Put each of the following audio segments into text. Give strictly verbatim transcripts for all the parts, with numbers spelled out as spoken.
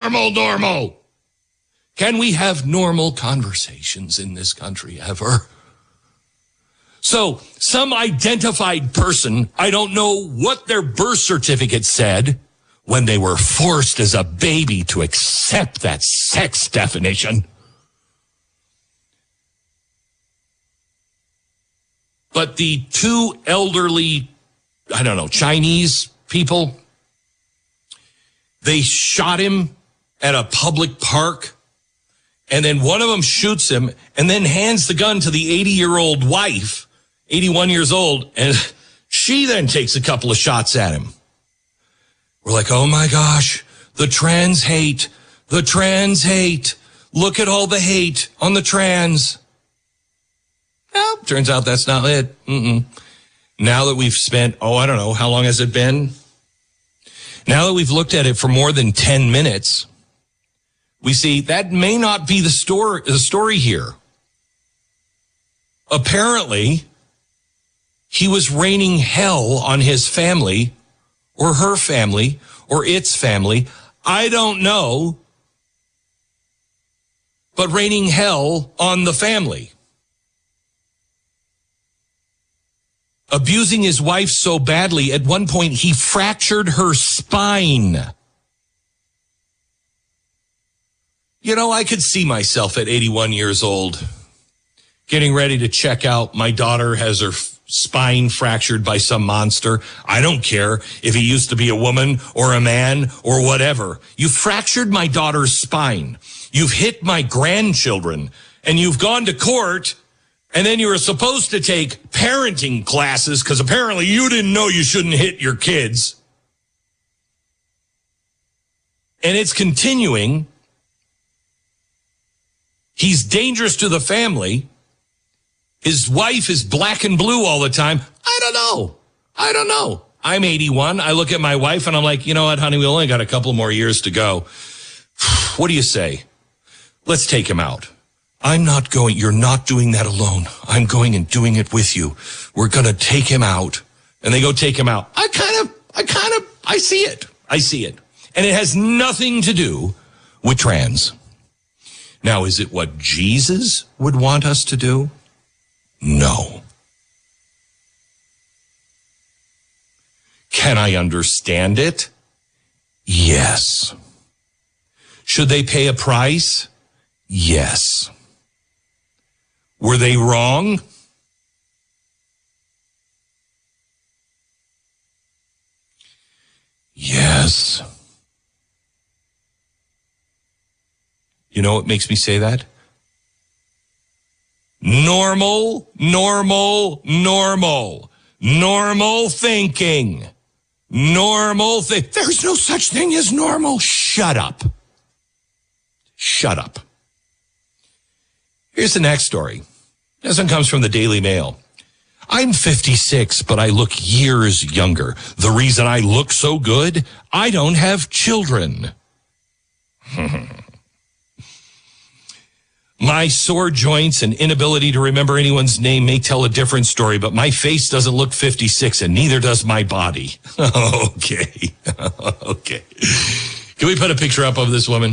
normal, normal. Can we have normal conversations in this country ever? So some identified person, I don't know what their birth certificate said when they were forced as a baby to accept that sex definition. But the two elderly, I don't know, Chinese people, they shot him at a public park, and then one of them shoots him and then hands the gun to the eighty-year-old wife, eighty-one years old, and she then takes a couple of shots at him. We're like, oh my gosh, the trans hate, the trans hate. Look at all the hate on the trans. Well, turns out that's not it. Mm-mm. Now that we've spent, oh, I don't know, how long has it been? Now that we've looked at it for more than ten minutes, we see that may not be the story, the story here. Apparently, he was raining hell on his family or her family or its family. I don't know, but raining hell on the family. Abusing his wife so badly, at one point he fractured her spine. You know, I could see myself at eighty-one years old getting ready to check out. My daughter has her f- spine fractured by some monster. I don't care if he used to be a woman or a man or whatever. You fractured my daughter's spine. You've hit my grandchildren, and you've gone to court. And then you were supposed to take parenting classes because apparently you didn't know you shouldn't hit your kids. And it's continuing. He's dangerous to the family. His wife is black and blue all the time. I don't know. I don't know. I'm eighty-one. I look at my wife and I'm like, you know what, honey, we only got a couple more years to go. What do you say? Let's take him out. I'm not going, you're not doing that alone. I'm going and doing it with you. We're going to take him out. And they go take him out. I kind of, I kind of, I see it. I see it. And it has nothing to do with trans. Now, is it what Jesus would want us to do? No. Can I understand it? Yes. Should they pay a price? Yes. Were they wrong? Yes. You know what makes me say that? Normal, normal, normal. Normal thinking. Normal thing. There's no such thing as normal. Shut up. Shut up. Here's the next story. This one comes from the Daily Mail. I'm fifty-six, but I look years younger. The reason I look so good, I don't have children. My sore joints and inability to remember anyone's name may tell a different story, but my face doesn't look fifty-six, and neither does my body. Okay. Okay. Can we put a picture up of this woman?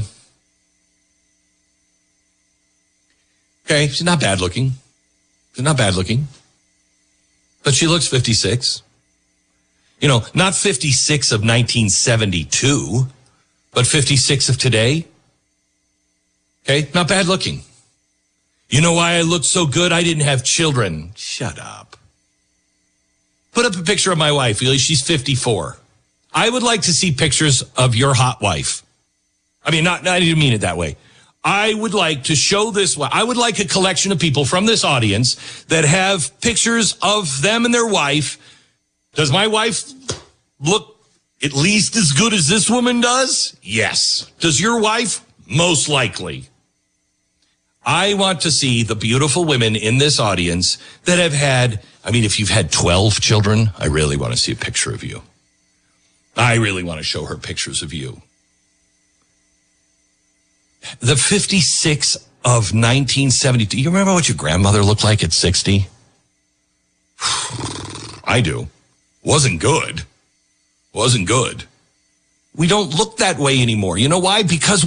Okay, she's not bad looking. She's not bad looking. But she looks fifty-six. You know, not fifty-six of nineteen seventy-two, but fifty-six of today. Okay, not bad looking. You know why I look so good? I didn't have children. Shut up. Put up a picture of my wife. She's fifty-four. I would like to see pictures of your hot wife. I mean, not, I didn't mean it that way. I would like to show this. I would like a collection of people from this audience that have pictures of them and their wife. Does my wife look at least as good as this woman does? Yes. Does your wife? Most likely. I want to see the beautiful women in this audience that have had, I mean, if you've had twelve children, I really want to see a picture of you. I really want to show her pictures of you. The fifty-six of nineteen seventy-two. Do you remember what your grandmother looked like at sixty? I do. Wasn't good. Wasn't good. We don't look that way anymore. You know why? Because